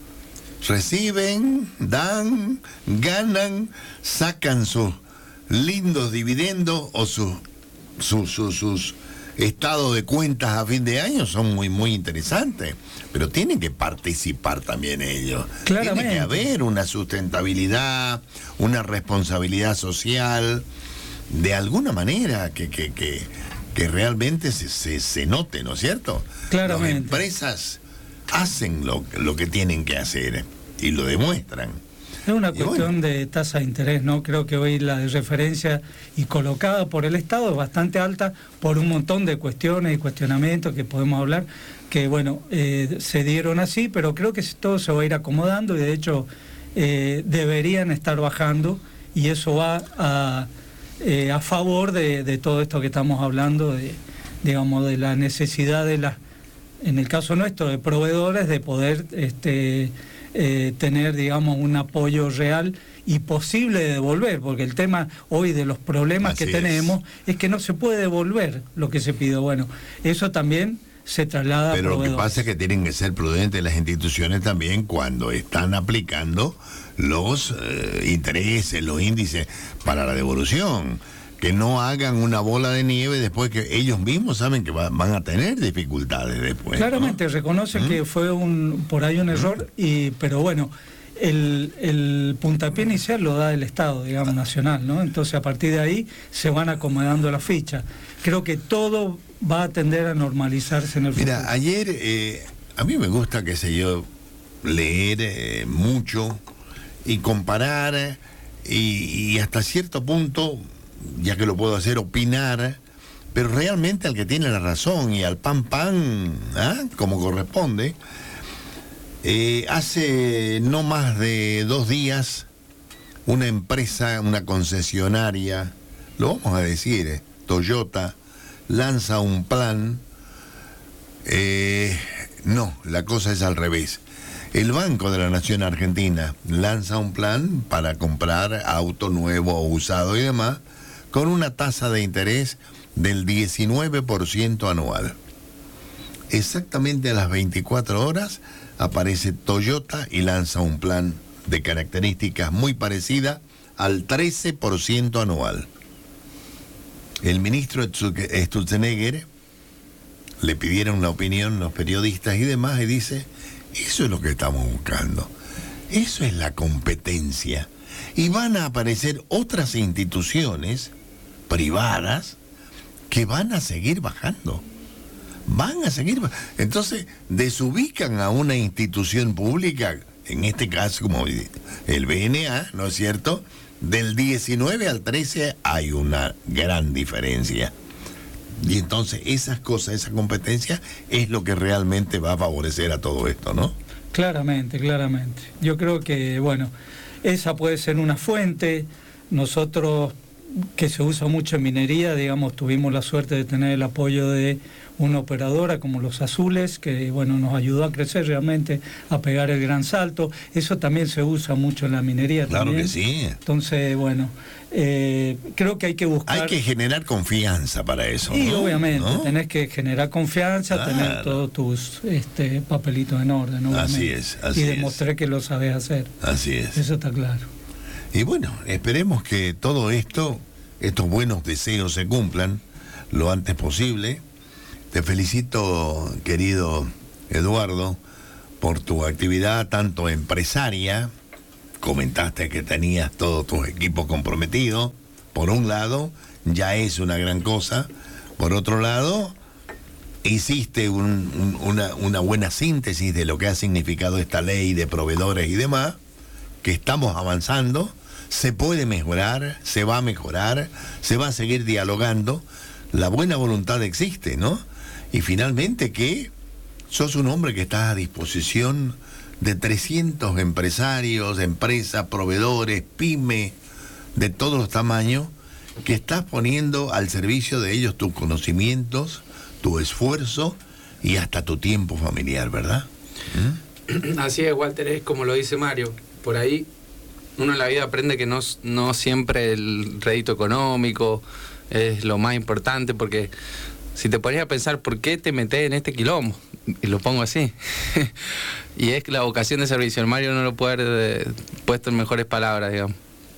reciben, dan, ganan, sacan sus lindos dividendos o sus sus sus, sus estados de cuentas a fin de año son muy muy interesantes, pero tienen que participar también ellos. Claramente. Tiene que haber una sustentabilidad, una responsabilidad social, de alguna manera que que, que, que realmente se, se, se note, ¿no es cierto? Claramente. Las empresas hacen lo, lo que tienen que hacer y lo demuestran. Es una Y cuestión bueno. de tasa de interés, ¿no? Creo que hoy la de referencia y colocada por el Estado es bastante alta por un montón de cuestiones y cuestionamientos que podemos hablar, que bueno, eh, se dieron así, pero creo que todo se va a ir acomodando y de hecho eh, deberían estar bajando y eso va a, eh, a favor de, de todo esto que estamos hablando, de, digamos, de la necesidad de las, en el caso nuestro, de proveedores, de poder este, eh, tener, digamos, un apoyo real y posible de devolver, porque el tema hoy de los problemas Así que es. tenemos es que no se puede devolver lo que se pidió. Bueno, eso también se traslada Pero a lo que proveedores. pasa es que tienen que ser prudentes las instituciones también cuando están aplicando los eh, intereses, los índices para la devolución. Que no hagan una bola de nieve después que ellos mismos saben que va, van a tener dificultades después. Claramente, ¿no? reconocen ¿Mm? que fue un por ahí un error, y pero bueno, el, el puntapié inicial lo da el Estado, digamos, nacional, ¿no? Entonces a partir de ahí se van acomodando las fichas. Creo que todo va a tender a normalizarse en el futuro. Mira, ayer eh, a mí me gusta, qué sé yo, leer eh, mucho y comparar eh, y, y hasta cierto punto, ya que lo puedo hacer, opinar, pero realmente al que tiene la razón y al pan pan, ¿ah? Como corresponde. Eh, hace no más de dos días, una empresa, una concesionaria, lo vamos a decir, eh, Toyota, lanza un plan. Eh, no, la cosa es al revés. El Banco de la Nación Argentina lanza un plan para comprar auto nuevo o usado y demás, con una tasa de interés del diecinueve por ciento anual. Exactamente a las veinticuatro horas aparece Toyota y lanza un plan de características muy parecida al trece por ciento anual. El ministro Sturzenegger le pidieron la opinión los periodistas y demás y dice, eso es lo que estamos buscando, eso es la competencia. Y van a aparecer otras instituciones privadas que van a seguir bajando. Van a seguir. Entonces, desubican a una institución pública, en este caso como el B N A, ¿no es cierto? Del diecinueve al trece hay una gran diferencia. Y entonces esas cosas, esa competencia es lo que realmente va a favorecer a todo esto, ¿no? Claramente, claramente. Yo creo que, bueno, esa puede ser una fuente. Nosotros, que se usa mucho en minería, digamos, tuvimos la suerte de tener el apoyo de una operadora como Los Azules, que, bueno, nos ayudó a crecer realmente, a pegar el gran salto. Eso también se usa mucho en la minería. Claro también. que sí. Entonces, bueno, eh, creo que hay que buscar... Hay que generar confianza para eso, Y ¿no? obviamente, ¿No? tenés que generar confianza, Claro. tener todos tus este, papelitos en orden, obviamente. Así es, así y es. demostrar que lo sabés hacer. Así es. Eso está claro. Y bueno, esperemos que todo esto, estos buenos deseos se cumplan lo antes posible. Te felicito, querido Eduardo, por tu actividad tanto empresaria. Comentaste que tenías todos tus equipos comprometidos. Por un lado, ya es una gran cosa. Por otro lado, hiciste un, un, una, una buena síntesis de lo que ha significado esta ley de proveedores y demás, que estamos avanzando. Se puede mejorar, se va a mejorar, se va a seguir dialogando. La buena voluntad existe, ¿no? Y finalmente que sos un hombre que está a disposición de trescientos empresarios, empresas, proveedores, pymes, de todos los tamaños, que estás poniendo al servicio de ellos tus conocimientos, tu esfuerzo y hasta tu tiempo familiar, ¿verdad? ¿Mm? Así es, Walter, es como lo dice Mario. Por ahí uno en la vida aprende que no, no siempre el rédito económico es lo más importante, porque si te pones a pensar por qué te metes en este quilombo, y lo pongo así, y es la vocación de servicio. El Mario no lo puede haber eh, puesto en mejores palabras, digamos.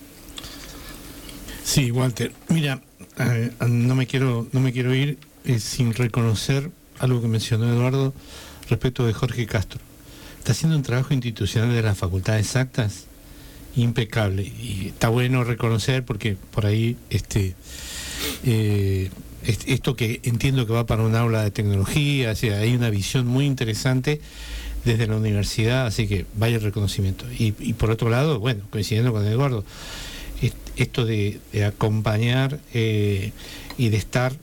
Sí, Walter, mira, eh, no me quiero, no me quiero ir eh, sin reconocer algo que mencionó Eduardo respecto de Jorge Castro. Está haciendo un trabajo institucional de las facultades exactas impecable, y está bueno reconocer porque por ahí este eh, esto que entiendo que va para un aula de tecnología, o sea, hay una visión muy interesante desde la universidad, así que vaya el reconocimiento. Y, y por otro lado, bueno, coincidiendo con Eduardo, esto de, de acompañar eh, y de estar,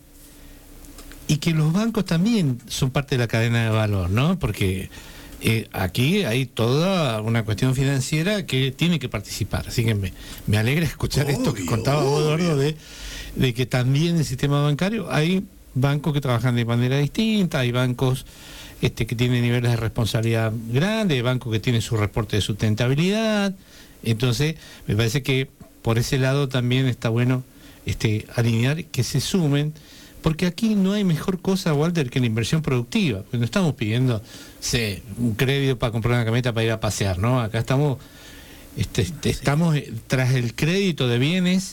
y que los bancos también son parte de la cadena de valor, ¿no? Porque eh, aquí hay toda una cuestión financiera que tiene que participar, así que me, me alegra escuchar obvio, esto que contaba Eduardo de, de que también en el sistema bancario hay bancos que trabajan de manera distinta, hay bancos este, que tienen niveles de responsabilidad grandes, hay bancos que tienen su reporte de sustentabilidad. Entonces me parece que por ese lado también está bueno este, alinear, que se sumen, porque aquí no hay mejor cosa, Walter, que la inversión productiva. Porque no estamos pidiendo sé, un crédito para comprar una camioneta para ir a pasear, ¿no? Acá estamos, este, este, estamos tras el crédito de bienes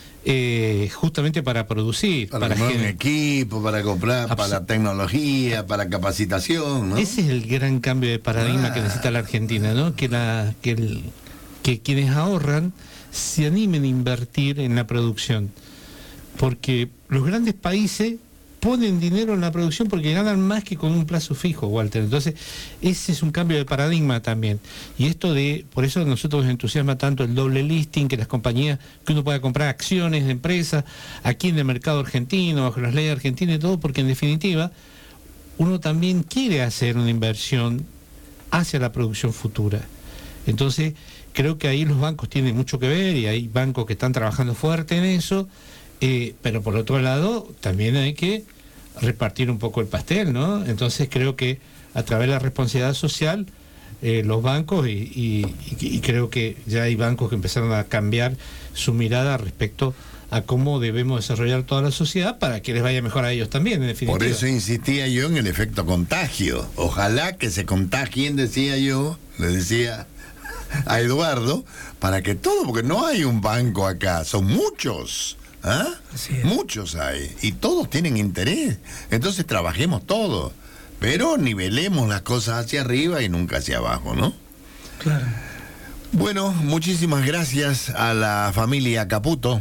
eh, justamente para producir. Para, para comprar un equipo, para comprar, Abs- para la tecnología, para capacitación, ¿no? Ese es el gran cambio de paradigma ah. que necesita la Argentina, ¿no? Que, la, que, el, que quienes ahorran se animen a invertir en la producción, porque los grandes países ponen dinero en la producción porque ganan más que con un plazo fijo, Walter. Entonces ese es un cambio de paradigma también, y esto de, por eso a nosotros nos entusiasma tanto el doble listing, que las compañías, que uno pueda comprar acciones de empresas aquí en el mercado argentino, bajo las leyes argentinas y todo, porque en definitiva uno también quiere hacer una inversión hacia la producción futura. Entonces creo que ahí los bancos tienen mucho que ver, y hay bancos que están trabajando fuerte en eso, eh, pero por otro lado también hay que repartir un poco el pastel, ¿no? Entonces creo que a través de la responsabilidad social, eh, los bancos, y, y, y creo que ya hay bancos que empezaron a cambiar su mirada respecto a cómo debemos desarrollar toda la sociedad para que les vaya mejor a ellos también, en definitiva. Por eso insistía yo en el efecto contagio. Ojalá que se contagien, decía yo, le decía a Eduardo, para que todo, porque no hay un banco acá, son muchos, ¿ah? Muchos hay, y todos tienen interés, entonces trabajemos todos, pero nivelemos las cosas hacia arriba y nunca hacia abajo, ¿no? Claro. Bueno, muchísimas gracias a la familia Caputo,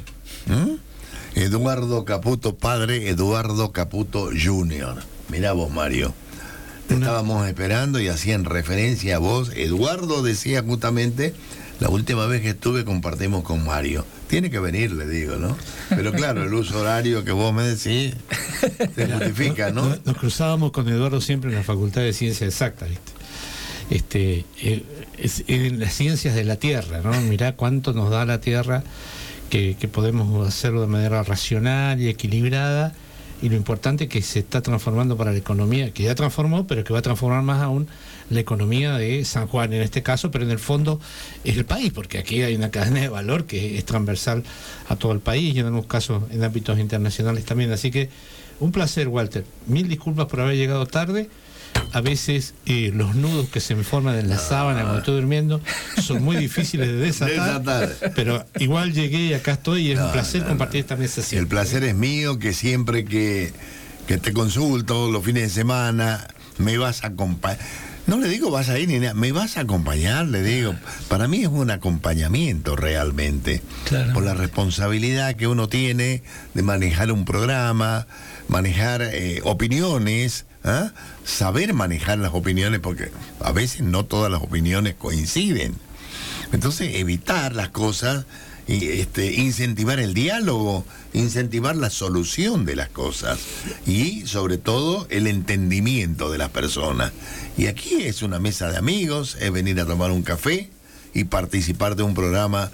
¿Mm? Eduardo Caputo padre, Eduardo Caputo junior Mirá vos, Mario. Te estábamos esperando y hacían referencia a vos. Eduardo decía justamente, la última vez que estuve compartimos con Mario. Tiene que venir, le digo, ¿no? Pero claro, el uso horario que vos me decís se justifica, ¿no? Nos, nos cruzábamos con Eduardo siempre en la Facultad de Ciencias Exactas, ¿viste? Este, eh, es, en las ciencias de la Tierra, ¿no? Mirá cuánto nos da la Tierra, que, que podemos hacerlo de manera racional y equilibrada. Y lo importante es que se está transformando para la economía, que ya transformó, pero que va a transformar más aún la economía de San Juan en este caso, pero en el fondo es el país, porque aquí hay una cadena de valor que es transversal a todo el país, y en algunos casos en ámbitos internacionales también. Así que un placer, Walter. Mil disculpas por haber llegado tarde, a veces eh, los nudos que se me forman en la sábana cuando estoy durmiendo son muy difíciles de desatar, Desatar. pero igual llegué y acá estoy y es No, un placer no, compartir no. esta mesa siempre. El placer es mío, que siempre que, que te consulto los fines de semana, me vas a acompañar. No le digo vas a ir ni nada, me vas a acompañar, le digo. Para mí es un acompañamiento realmente. Claro. Por la responsabilidad que uno tiene de manejar un programa, manejar eh, opiniones, ¿ah? Saber manejar las opiniones, porque a veces no todas las opiniones coinciden. Entonces, evitar las cosas, y este, incentivar el diálogo, incentivar la solución de las cosas y sobre todo el entendimiento de las personas. Y aquí es una mesa de amigos, es venir a tomar un café y participar de un programa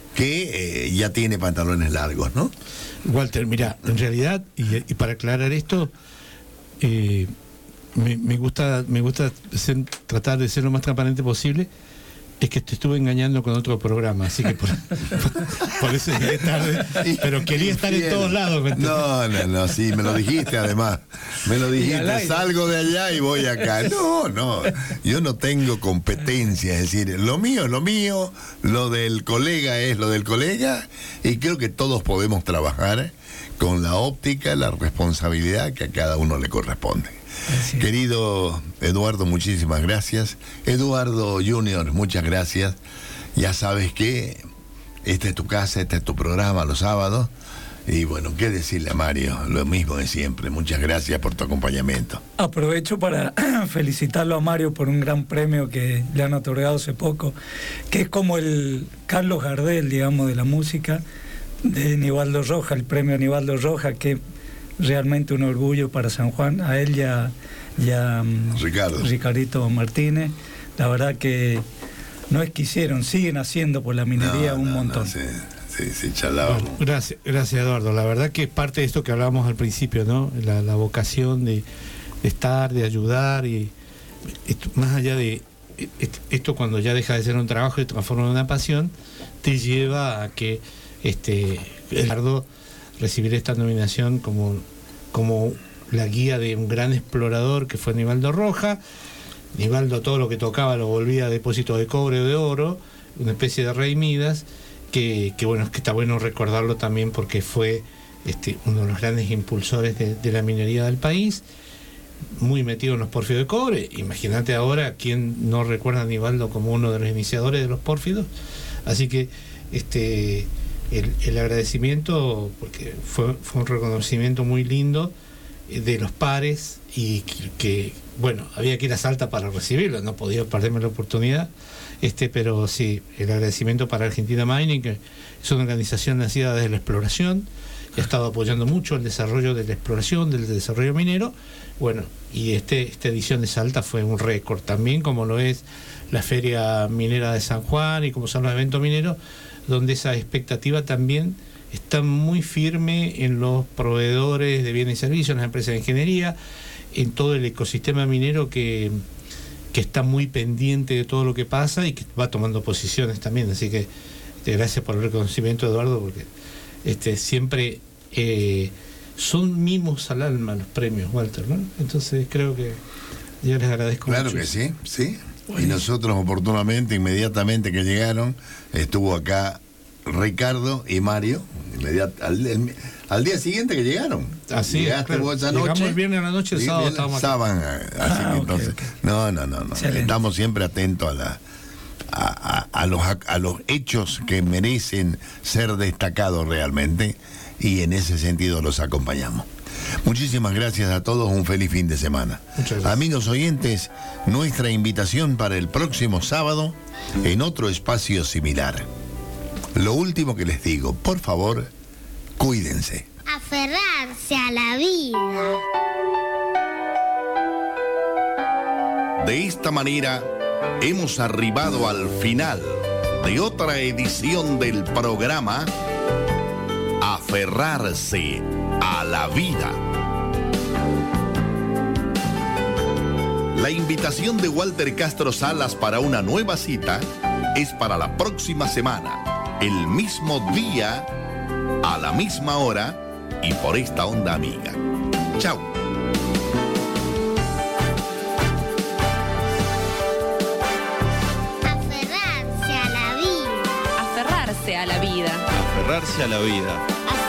que eh, ya tiene pantalones largos, ¿no? Walter, mira, en realidad, y, y para aclarar esto, eh, me, me gusta, me gusta ser, tratar de ser lo más transparente posible. Es que te estuve engañando con otro programa, así que por, por eso llegué tarde, pero quería estar en todos lados. ¿Me No, no, no, sí, me lo dijiste además. Me lo dijiste, salgo de allá y voy acá. No, no, yo no tengo competencia, es decir, lo mío es lo mío, lo del colega es lo del colega, y creo que todos podemos trabajar con la óptica, la responsabilidad que a cada uno le corresponde. Así es. Querido Eduardo, muchísimas gracias. Eduardo Junior, muchas gracias. Ya sabes que esta es tu casa, este es tu programa los sábados. Y bueno, qué decirle a Mario, lo mismo de siempre. Muchas gracias por tu acompañamiento. Aprovecho para felicitarlo a Mario por un gran premio que le han otorgado hace poco, que es como el Carlos Gardel, digamos, de la música, de Nivaldo Roja, el premio Nivaldo Roja, que realmente un orgullo para San Juan, a él ya, ya Ricardo. Ricardito Martínez. La verdad que no es que hicieron, siguen haciendo por la minería No, un no, montón. No, sí, sí, sí, charlábamos. Bueno, gracias, gracias Eduardo. La verdad que es parte de esto que hablábamos al principio, ¿no? La, la vocación de, de estar, de ayudar, y esto, más allá de esto, esto cuando ya deja de ser un trabajo y transforma en una pasión, te lleva a que este Eduardo recibir esta nominación como, como la guía de un gran explorador que fue Nivaldo Roja. Nivaldo todo lo que tocaba lo volvía a depósito de cobre o de oro, una especie de rey Midas, que, que bueno, es que está bueno recordarlo también porque fue este, uno de los grandes impulsores de, de la minería del país, muy metido en los pórfidos de cobre. Imagínate ahora quién no recuerda a Nivaldo como uno de los iniciadores de los pórfidos. Así que este El, el agradecimiento, porque fue, fue un reconocimiento muy lindo de los pares, y que, que, bueno, había que ir a Salta para recibirlo, no podía perderme la oportunidad, este pero sí, el agradecimiento para Argentina Mining, que es una organización nacida desde la exploración, que ha estado apoyando mucho el desarrollo de la exploración, del desarrollo minero. Bueno, y este esta edición de Salta fue un récord también, como lo es la Feria Minera de San Juan y como son los eventos mineros, donde esa expectativa también está muy firme en los proveedores de bienes y servicios, en las empresas de ingeniería, en todo el ecosistema minero que, que está muy pendiente de todo lo que pasa y que va tomando posiciones también. Así que este, gracias por el reconocimiento, Eduardo, porque este, siempre eh, son mimos al alma los premios, Walter, ¿no? Entonces creo que yo les agradezco Claro mucho. que sí, sí. Y nosotros oportunamente, inmediatamente que llegaron, estuvo acá Ricardo y Mario, inmediat, al, el, al día siguiente que llegaron. Así es, Llegaste claro. vos esa Llegamos noche. el viernes a la noche, el Sí, sábado bien, estábamos acá. sábado, así Ah, que ok, entonces, ok. no, no, no, no. Excelente. Estamos siempre atentos a la a, a, a los a los hechos que merecen ser destacados realmente, y en ese sentido los acompañamos. Muchísimas gracias a todos, un feliz fin de semana. Muchas gracias. Amigos oyentes, nuestra invitación para el próximo sábado en otro espacio similar. Lo último que les digo, por favor, cuídense. Aferrarse a la vida. De esta manera, hemos arribado al final de otra edición del programa Aferrarse a la vida. La invitación de Walter Castro Salas para una nueva cita es para la próxima semana, el mismo día, a la misma hora y por esta onda amiga. Chao. aferrarse a la vida.